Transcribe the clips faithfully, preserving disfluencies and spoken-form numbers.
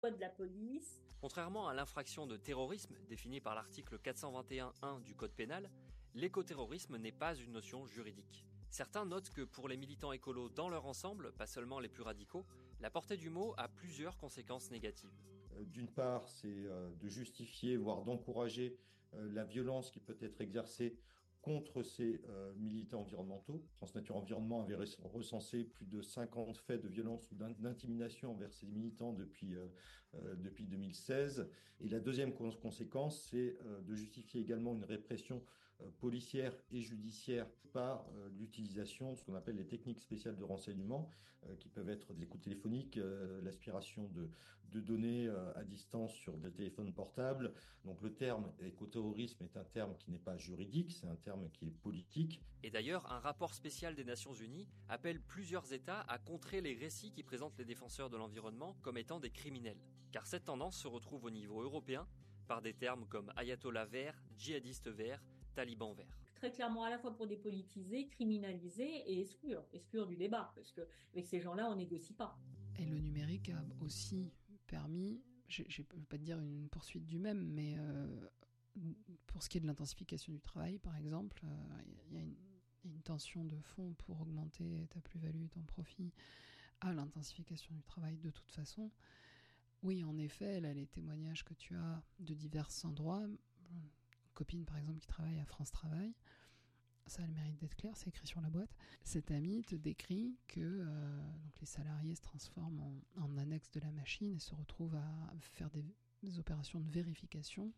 de la police. Contrairement à l'infraction de terrorisme définie par l'article quatre cent vingt et un un du Code pénal, l'écoterrorisme n'est pas une notion juridique. Certains notent que pour les militants écolos dans leur ensemble, pas seulement les plus radicaux, la portée du mot a plusieurs conséquences négatives. D'une part, c'est de justifier, voire d'encourager la violence qui peut être exercée contre ces euh, militants environnementaux. France Nature Environnement avait recensé plus de cinquante faits de violence ou d'intimidation envers ces militants depuis, euh, euh, depuis deux mille seize. Et la deuxième conséquence, c'est euh, de justifier également une répression euh, policière et judiciaire par euh, l'utilisation de ce qu'on appelle les techniques spéciales de renseignement, euh, qui peuvent être des écoutes téléphoniques, euh, l'aspiration de, de données euh, à distance sur des téléphones portables. Donc le terme écoterrorisme est un terme qui n'est pas juridique, c'est un terme qui est politique. Et d'ailleurs, un rapport spécial des Nations Unies appelle plusieurs États à contrer les récits qui présentent les défenseurs de l'environnement comme étant des criminels. Car cette tendance se retrouve au niveau européen par des termes comme ayatollah vert, djihadiste vert, taliban vert. Très clairement à la fois pour dépolitiser, criminaliser et exclure, exclure du débat, parce que avec ces gens-là, on négocie pas. Et le numérique a aussi permis, je ne veux pas te dire une poursuite du même, mais euh, pour ce qui est de l'intensification du travail, par exemple, il euh, y, y a une, une tension de fond pour augmenter ta plus-value, ton profit, à l'intensification du travail de toute façon. Oui, en effet, là, les témoignages que tu as de divers endroits, une copine par exemple qui travaille à France Travail, ça a le mérite d'être clair, c'est écrit sur la boîte. Cette amie te décrit que euh, donc les salariés se transforment en, en annexe de la machine et se retrouvent à faire des des opérations de vérification,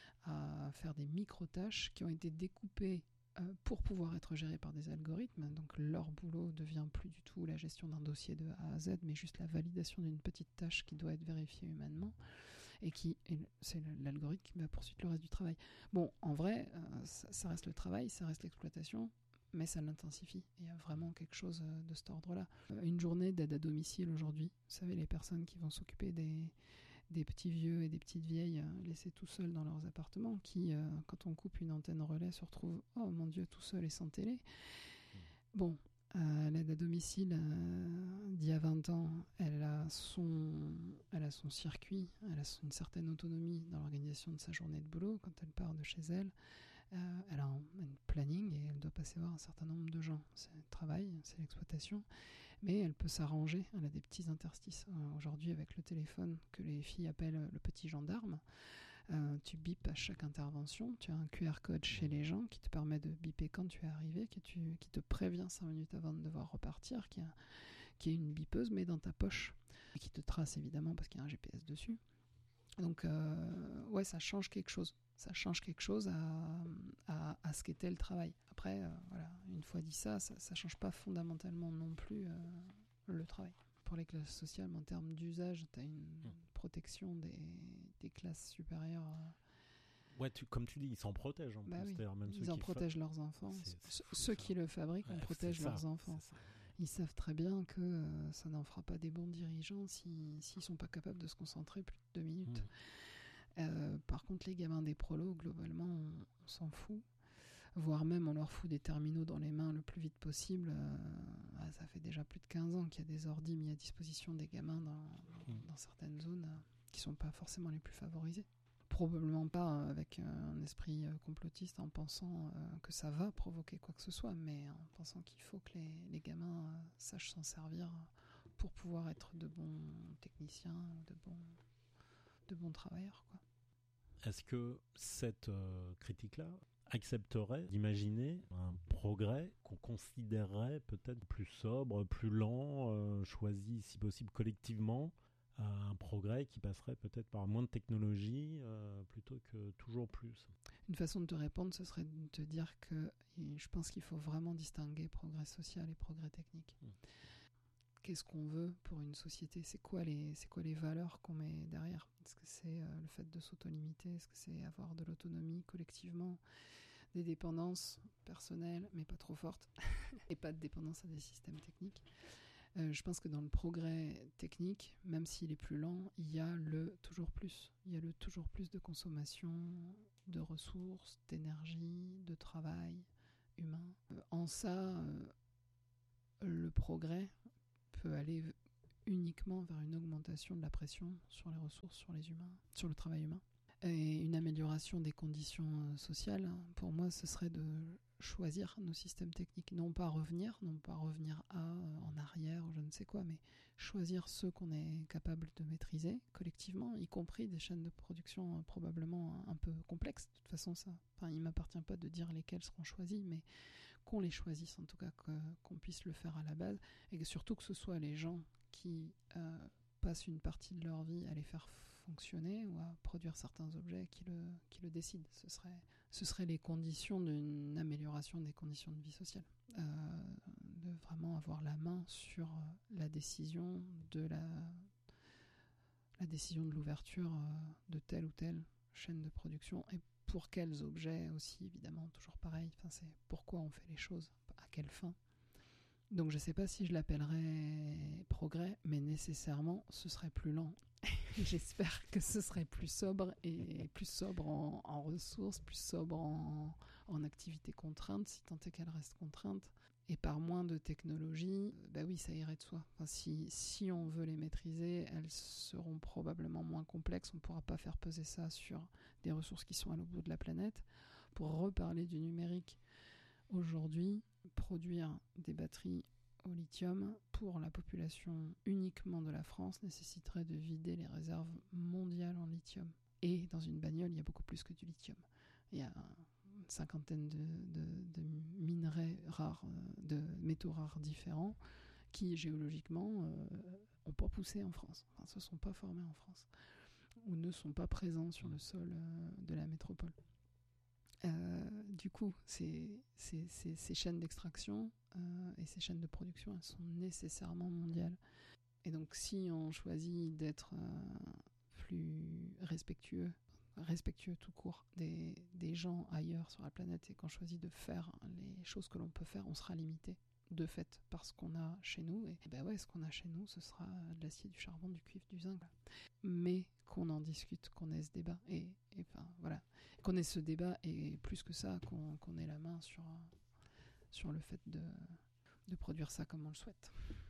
à faire des micro-tâches qui ont été découpées euh, pour pouvoir être gérées par des algorithmes. Donc leur boulot devient plus du tout la gestion d'un dossier de A à Z, mais juste la validation d'une petite tâche qui doit être vérifiée humainement, et qui et c'est l'algorithme qui va poursuivre le reste du travail. Bon, en vrai, euh, ça, ça reste le travail, ça reste l'exploitation, mais ça l'intensifie. Il y a vraiment quelque chose de cet ordre-là. Une journée d'aide à domicile aujourd'hui, vous savez, les personnes qui vont s'occuper des, des petits vieux et des petites vieilles laissés tout seuls dans leurs appartements, qui, euh, quand on coupe une antenne relais, se retrouvent, oh mon Dieu, tout seul et sans télé. Bon, euh, l'aide à domicile euh, d'il y a vingt ans, elle a son, elle a son circuit, elle a une certaine autonomie dans l'organisation de sa journée de boulot. Quand elle part de chez elle, euh, elle a un, un planning et elle doit passer voir un certain nombre de gens. C'est le travail, c'est l'exploitation, mais elle peut s'arranger, elle a des petits interstices. Euh, aujourd'hui, avec le téléphone que les filles appellent le petit gendarme, euh, tu bipes à chaque intervention, tu as un Q R code chez les gens qui te permet de biper quand tu es arrivé, qui, tu, qui te prévient cinq minutes avant de devoir repartir, qui, a, qui est une bipeuse mais dans ta poche, et qui te trace évidemment parce qu'il y a un G P S dessus. Donc euh, ouais, ça change quelque chose. Ça change quelque chose à, à, à ce qu'était le travail. Après, euh, voilà, une fois dit ça, ça ne change pas fondamentalement non plus euh, le travail. Pour les classes sociales, en termes d'usage, tu as une mmh. protection des, des classes supérieures. Ouais, tu, comme tu dis, ils s'en protègent en bah plus. Oui. Même ils ceux en qui protègent fa... leurs enfants. C'est, c'est fou, ceux ça. qui le fabriquent, ouais, on protège leurs ça, enfants. Ils savent très bien que euh, ça n'en fera pas des bons dirigeants s'ils si, ne sont pas capables de se concentrer plus de deux minutes. Mmh. Euh, par contre, les gamins des prolos, globalement, on, on s'en fout. Voire même, on leur fout des terminaux dans les mains le plus vite possible. Euh, ah, ça fait déjà plus de quinze ans qu'il y a des ordis mis à disposition des gamins dans, mmh. dans certaines zones euh, qui ne sont pas forcément les plus favorisées. Probablement pas avec un esprit complotiste en pensant euh, que ça va provoquer quoi que ce soit, mais en pensant qu'il faut que les, les gamins euh, sachent s'en servir pour pouvoir être de bons techniciens, de bons, de bons travailleurs, quoi. Est-ce que cette euh, critique-là accepterait d'imaginer un progrès qu'on considérerait peut-être plus sobre, plus lent, euh, choisi si possible collectivement, un progrès qui passerait peut-être par moins de technologie euh, plutôt que toujours plus? Une façon de te répondre, ce serait de te dire que je pense qu'il faut vraiment distinguer progrès social et progrès technique. Mmh. Qu'est-ce qu'on veut pour une société ? C'est quoi les, c'est quoi les valeurs qu'on met derrière ? Est-ce que c'est euh, le fait de s'auto-limiter ? Est-ce que c'est avoir de l'autonomie collectivement ? Des dépendances personnelles, mais pas trop fortes, et pas de dépendance à des systèmes techniques ? Euh, je pense que dans le progrès technique, même s'il est plus lent, il y a le toujours plus. Il y a le toujours plus de consommation, de ressources, d'énergie, de travail humain. Euh, en ça, euh, le progrès peut aller uniquement vers une augmentation de la pression sur les ressources, sur les humains, sur le travail humain. Et une amélioration des conditions sociales, pour moi, ce serait de choisir nos systèmes techniques. Non pas revenir, non pas revenir à, en arrière, ou je ne sais quoi, mais choisir ceux qu'on est capable de maîtriser collectivement, y compris des chaînes de production probablement un peu complexes. De toute façon, ça, enfin, il ne m'appartient pas de dire lesquelles seront choisies, mais qu'on les choisisse, en tout cas, que, qu'on puisse le faire à la base, et que surtout que ce soit les gens qui euh, passent une partie de leur vie à les faire fonctionner ou à produire certains objets qui le, qui le décident. Ce serait, ce seraient les conditions d'une amélioration des conditions de vie sociale. Euh, de vraiment avoir la main sur la décision de la, la décision de l'ouverture de telle ou telle chaîne de production et pour quels objets aussi, évidemment, toujours pareil. Enfin, c'est pourquoi on fait les choses, à quelle fin. Donc je ne sais pas si je l'appellerais progrès, mais nécessairement ce serait plus lent. J'espère que ce serait plus sobre, et plus sobre en, en ressources, plus sobre en, en activités contraintes, si tant est qu'elles restent contraintes, et par moins de technologies. Bah oui, ça irait de soi. Enfin, si, si on veut les maîtriser, elles seront probablement moins complexes. On ne pourra pas faire peser ça sur des ressources qui sont à l'autre bout de la planète. Pour reparler du numérique, aujourd'hui, produire des batteries au lithium pour la population uniquement de la France nécessiterait de vider les réserves mondiales en lithium. Et dans une bagnole, il y a beaucoup plus que du lithium. Il y a une cinquantaine de, de, de minerais rares, de métaux rares différents qui géologiquement n'ont euh, pas poussé en France, enfin, se sont pas formés en France ou ne sont pas présents sur le sol euh, de la métropole. Euh, du coup, ces, ces, ces, ces chaînes d'extraction euh, et ces chaînes de production, elles sont nécessairement mondiales. Et donc, si on choisit d'être euh, plus respectueux, respectueux tout court des, des gens ailleurs sur la planète, et qu'on choisit de faire les choses que l'on peut faire, on sera limité de fait par ce qu'on a chez nous. Et ben ouais, ce qu'on a chez nous, ce sera de l'acier, du charbon, du cuivre, du zinc. Mais qu'on en discute, qu'on ait ce débat. Et, et enfin, voilà. Qu'on ait ce débat, et plus que ça, qu'on, qu'on ait la main sur, sur le fait de, de produire ça comme on le souhaite.